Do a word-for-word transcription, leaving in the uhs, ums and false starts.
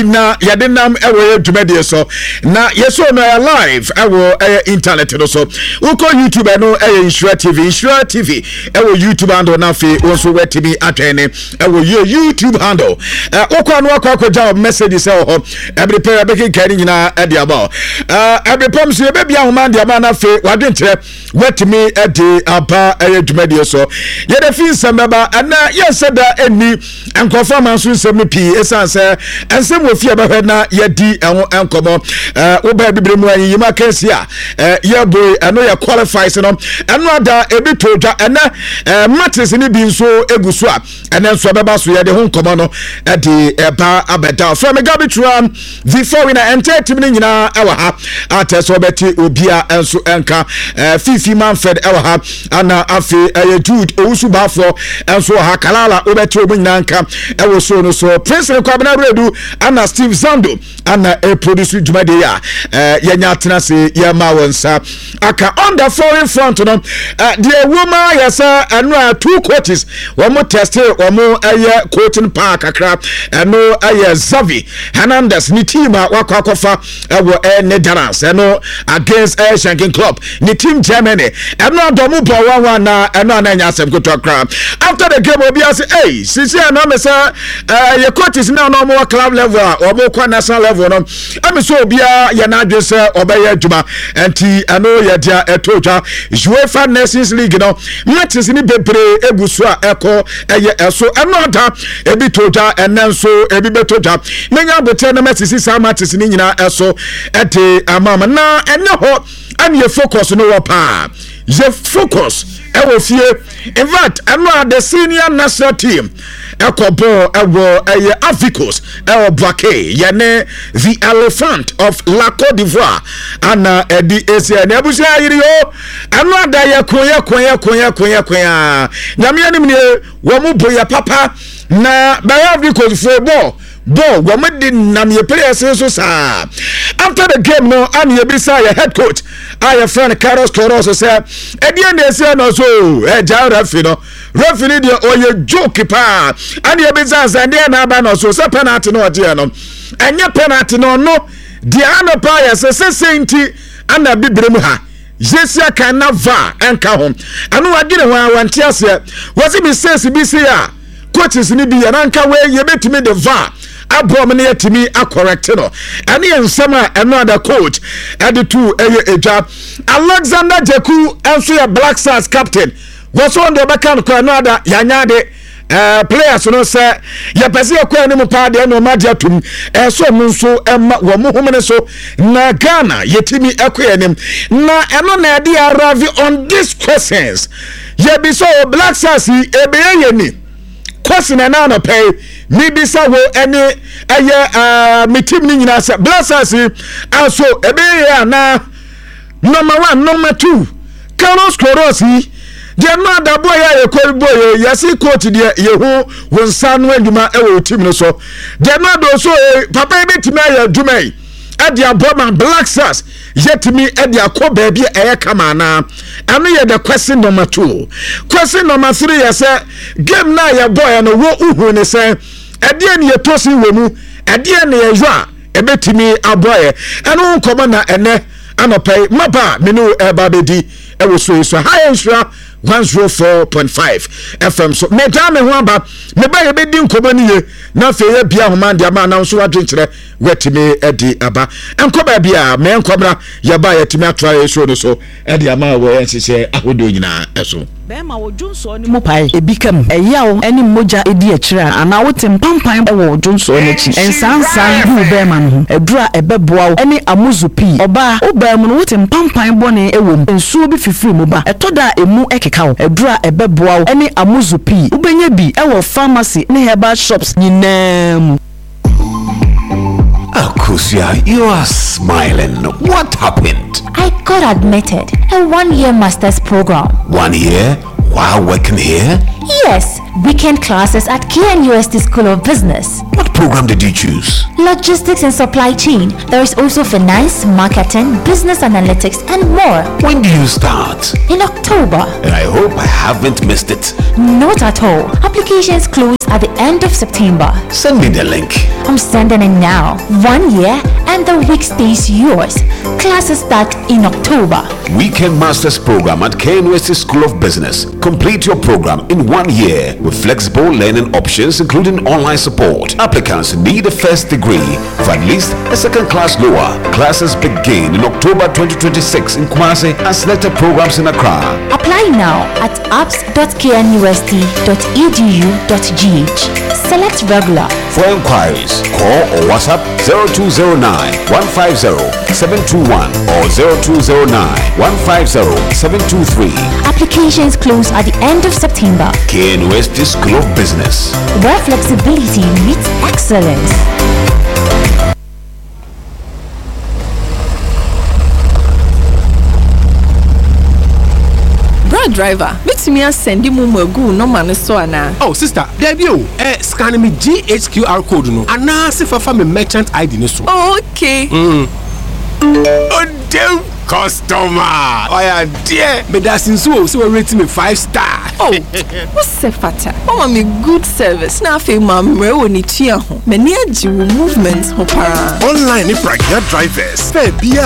na yadenam ewo dwumade so na yeso no live ewo internet no so uko YouTube no e Insura T V Insura T V ewo YouTube handle na fe wonso wetimi atwene ewo YouTube handle uko no akwa akwa message say ho every pair beki kani nyina e dia ba every pom so be bia homa dia ma na fe wadwentre wetimi e de aba e dwumade so ye de fin sembaba ana ye seda eni enkofa manso nsem pi esanse ensem ofia ba hwe na ye di enkomo wo ba bibre mu ayi ma kansi a ye boy eno ye qualifies no eno ada ebi toja ena matrix ni bi nso eguso a ena nso beba so ye de ho nkomo no e de eba abeda from Gabitram before we na enter team ni nyina ewa ha ateso beti obia enso enka Fifi Manfred ewa ha ana afi eye Jude owusu bafo enso ha kalala obeti obu nyina nka ewo so no so Prince Kwabena Redu ana Steve Zando ana e produce dwumade ya ye nya atena se ye ma wonsa aka on the foreign front no the woman yesa anu two coaches one more test one more eye coaching park akra eno eye Xavi Hernandez ni team wakwa kofa ewo e Netherlands eno against a Shanking Club ni team Germany eno adomu bo one one na eno ananya asem koto akra after the game obi say hey sisi na me say ye coaches na no more club level or more kwa national level no am so obia ye na adwe say obeye adwuma enti eno ye dia etoja UEFA Nations League no matches ni bebre egusu a eko eye eso eno ada ebi toja enenso ebi betoja menya bote na matches sa matches ni nyina eso ete amama na ene ho am ye focus no wo pa ye focus e wo fie in fact eno the senior national team ekobo ewo eye Africos ewo Bouaké yene the elephant of La Côte d'Ivoire ana edi esia na ebusia yiri yo eno ada ye koye koye koye koye koye nyame anim ne wo mu boya papa na ba Africos football bo wo medi nam ye players so sa after the game no an ye bisa ye head coach our friend Carlos Queiroz say edi na esia no so e ja referee no referee de oye joke pa an ye bisa say dey na ba no so say penalty no ode no enye penalty no no de an pa ye say senti ana bibrem ha Jesia kana va enka hom anu wagire ho awanti ase wasi bi sense bi se a coaches ni bi ya nanka we ye betimi de va abom ne yatimi acorrect no ene ensem a another coach ade to eye eja Alexander Jeku enso ya Black Stars captain was on the backhand ko another yanyade Uh, players no say ya pese yakwa ni mpa de no madia tum eh so mu nso emma wo mu homene so na Ghana yetimi ekwa nim na eno na ade arrive on these questions ye bi so Black Stars ebe ye ni question na na pay mi bi sa wo ene eye uh, mi team ni nyina say Black Stars also ebe ye na number one number two Carlos Queiroz je no da boy ya ekori boy ya si coach de ye hu wonsa no adwuma e wo team no so je no do so papa betimi ya adwuma e de aboma Black Stars yetimi e de akoba bi e kama na ame ye the question number two question number three ya say game na ya boy no wo uhu ne say e de ne ye tosi wo mu e de ne ye jwa e betimi aboye eno nkoma na ene anopai maba menu e ba bedi e wo so so high insura one oh four point five F M so me da me ho aba me ba ye bedi nkobo ni ye na fe ye bia homa ndia ma na so wadwenkyere wetime edi aba enkoba bia me enkobra ye ba ye timi atra ye so no so edi ama wo ensese ahodo nyina eso be ma wo junso ni mo pai ebikam eyawo eni moja edi akira ana wo tempampan e wo junso ni chi ensansan hu be ma no edura ebeboa eni amuzu pi oba oba mu no wo tempampan bone ewom ensuo bi fifiri mu ba etoda emu ekeka edura ebeboa eni amuzu pi ubenya bi e wo pharmacy ni herbal shops nyinam. Akusia, you are smiling. What happened? I got admitted. A one-year master's program. One year? While working here? Yes. Weekend classes at K N U S T School of Business. What program did you choose? Logistics and supply chain. There is also finance, marketing, business analytics, and more. When do you start? In October. And I hope I haven't missed it. Not at all. Applications close at the end of September. Send me the link. I'm sending it now. One year and the week stays yours. Classes start in October. Weekend Masters Program at K N U S T School of Business. Complete your program in one year with flexible learning options including online support. Applicants need a first degree for at least a second class lower. Classes begin in October twenty twenty-six in Kumasi and selected programs in Accra. Apply now at apps dot k n u s t dot e d u dot g h. Select regular. For inquiries, call or WhatsApp zero two zero nine, one five zero, seven two one or zero two zero nine, one five zero, seven two three. Applications close at the end of September. K N U S T School of Business, where flexibility meets excellence. Brad driver, meet me and send you mumu no man so ana. Oh sister, there you eh scan me G H Q R code no. Ana se fa me merchant I D no so. Oh, okay. Mm. Oh damn customer. Oh yeah, dear. Me that since so so rate me five star. Oh, what's the fata? Mama me good service. Na fe mam re woni tua ho. Me ni agi movement ho para. Online ni pragya drivers. Fair bia